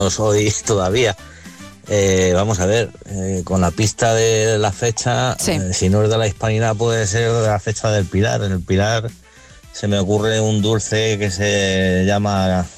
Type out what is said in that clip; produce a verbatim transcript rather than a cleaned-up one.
no soy todavía. Eh, vamos a ver, eh, con la pista de la fecha, Sí. eh, si no es de la Hispanidad, puede ser de la fecha del Pilar. En el Pilar se me ocurre un dulce que se llama